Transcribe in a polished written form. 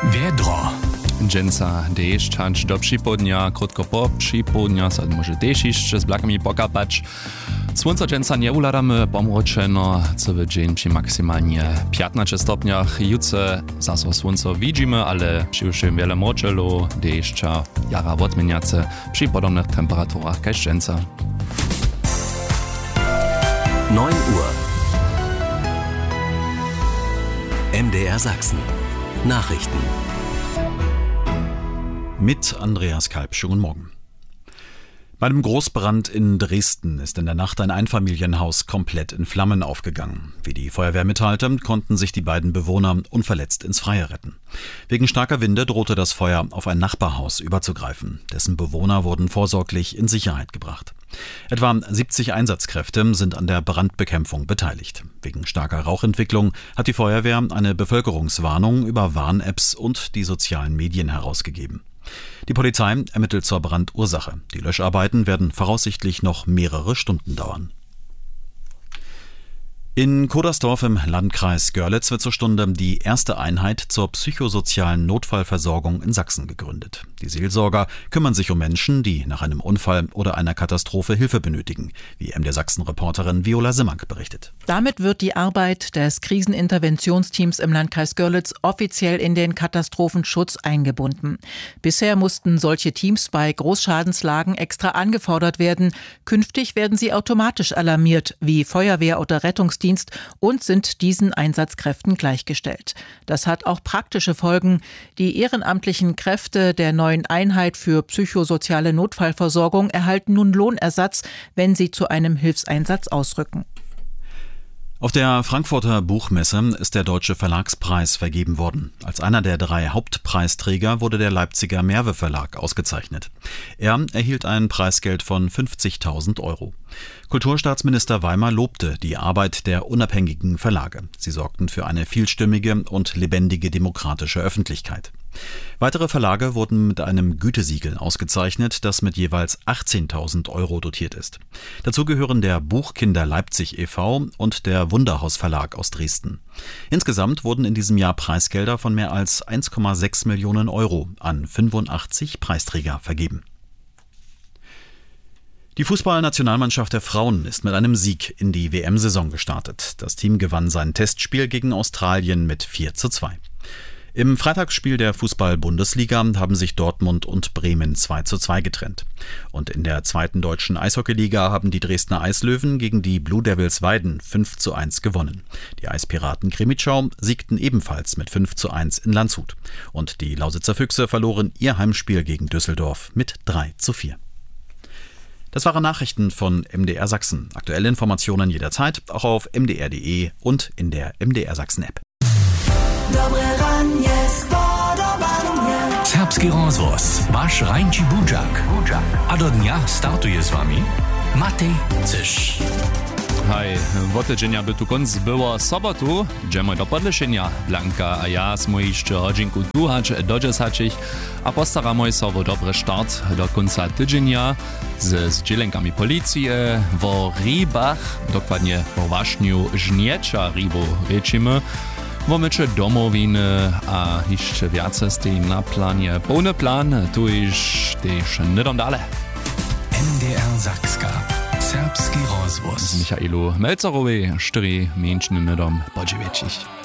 Wer dra? Dżęca deszcz, hanć do przypodnia, krótko po przypodnia, sad może też jeszcze z blakami pokapać. Słońca dżęca nie uladamy, pomroczeno, cały dzień przy maksymalnie 15 stopniach. Jutro zaso słońce widzimy, ale przy już wiele mroczelu, deszcza, jara odmieniace przy podobnych temperaturach jak dżęca. 9 Uhr. MDR Sachsen. Nachrichten. Mit Andreas Kalb. Schönen Morgen. Bei einem Großbrand in Dresden ist in der Nacht ein Einfamilienhaus komplett in Flammen aufgegangen. Wie die Feuerwehr mitteilte, konnten sich die beiden Bewohner unverletzt ins Freie retten. Wegen starker Winde drohte das Feuer auf ein Nachbarhaus überzugreifen. Dessen Bewohner wurden vorsorglich in Sicherheit gebracht. Etwa 70 Einsatzkräfte sind an der Brandbekämpfung beteiligt. Wegen starker Rauchentwicklung hat die Feuerwehr eine Bevölkerungswarnung über Warn-Apps und die sozialen Medien herausgegeben. Die Polizei ermittelt zur Brandursache. Die Löscharbeiten werden voraussichtlich noch mehrere Stunden dauern. In Kodersdorf im Landkreis Görlitz wird zur Stunde die erste Einheit zur psychosozialen Notfallversorgung in Sachsen gegründet. Die Seelsorger kümmern sich um Menschen, die nach einem Unfall oder einer Katastrophe Hilfe benötigen, wie MDR Sachsen-Reporterin Viola Simmank berichtet. Damit wird die Arbeit des Kriseninterventionsteams im Landkreis Görlitz offiziell in den Katastrophenschutz eingebunden. Bisher mussten solche Teams bei Großschadenslagen extra angefordert werden. Künftig werden sie automatisch alarmiert, wie Feuerwehr oder Rettungsdienst, und sind diesen Einsatzkräften gleichgestellt. Das hat auch praktische Folgen. Die ehrenamtlichen Kräfte der neuen Einheit für psychosoziale Notfallversorgung erhalten nun Lohnersatz, wenn sie zu einem Hilfseinsatz ausrücken. Auf der Frankfurter Buchmesse ist der Deutsche Verlagspreis vergeben worden. Als einer der 3 Hauptpreisträger wurde der Leipziger Merve Verlag ausgezeichnet. Er erhielt ein Preisgeld von 50.000 €. Kulturstaatsminister Weimer lobte die Arbeit der unabhängigen Verlage. Sie sorgten für eine vielstimmige und lebendige demokratische Öffentlichkeit. Weitere Verlage wurden mit einem Gütesiegel ausgezeichnet, das mit jeweils 18.000 € dotiert ist. Dazu gehören der Buchkinder Leipzig e.V. und der Wunderhaus Verlag aus Dresden. Insgesamt wurden in diesem Jahr Preisgelder von mehr als 1,6 Millionen € an 85 Preisträger vergeben. Die Fußballnationalmannschaft der Frauen ist mit einem Sieg in die WM-Saison gestartet. Das Team gewann sein Testspiel gegen Australien mit 4:2. Im Freitagsspiel der Fußball-Bundesliga haben sich Dortmund und Bremen 2:2 getrennt. Und in der 2. deutschen Eishockeyliga haben die Dresdner Eislöwen gegen die Blue Devils Weiden 5:1 gewonnen. Die Eispiraten Krimitschau siegten ebenfalls mit 5:1 in Landshut. Und die Lausitzer Füchse verloren ihr Heimspiel gegen Düsseldorf mit 3:4. Das waren Nachrichten von MDR Sachsen. Aktuelle Informationen jederzeit, auch auf mdr.de und in der MDR Sachsen App. Serbski rozvoz, waš rajnči buđak. A do dnia startuje z wami Matej Cysz. Hej, wotydzienia by tu konc było sobotu, idziemy do podleszenia. Blanka a ja smo jeszcze hodźinku duhać, dodzesać a postaramy się o dobry start do końca tydzienia z dzielenkami policji w rybach, dokładnie w Waśniu Żniecza rybu rečimy. Womycze domowiny, a jeszcze więcej stoi na planie. Pełny plan, tu już też nie dam dalej. MDR Sakska. Serbski rozvoz. Z Michailu Melcerowej, 4 miesiące nie dam podziwiać.